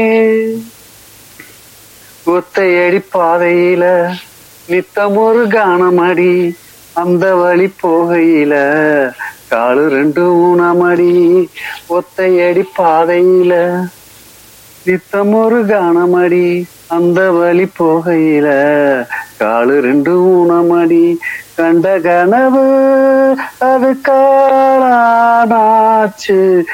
ஒத்தையடி பாதையில நித்தம் ஒரு கானமடி, அந்த வழி போகையில காலு ரெண்டு ஊனமடி. ஒத்தையடி பாதையில நித்தம் ஒரு கானமடி, அந்த வழி போகையில காலு ரெண்டு ஊனமடி. கண்ட கனவு அது காணாச்சு,